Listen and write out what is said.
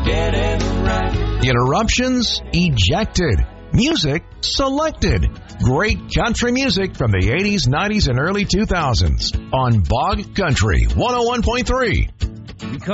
get it right. Interruptions ejected. Music selected. Great country music from the 80s, 90s, and early 2000s on Bog Country 101.3.